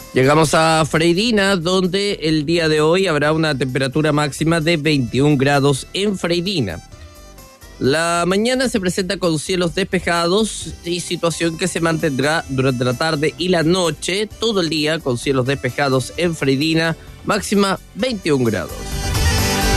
Llegamos a Freirina, donde el día de hoy habrá una temperatura máxima de 21 grados en Freirina. La mañana se presenta con cielos despejados y situación que se mantendrá durante la tarde y la noche, todo el día con cielos despejados en Freirina, máxima 21 grados.